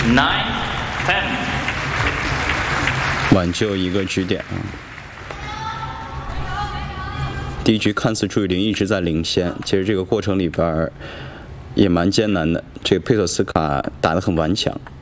9-10。 挽救一个局点啊！第一局看似朱雨玲一直在领先，其实这个过程里边也蛮艰难的。这个佩索斯卡打得很顽强。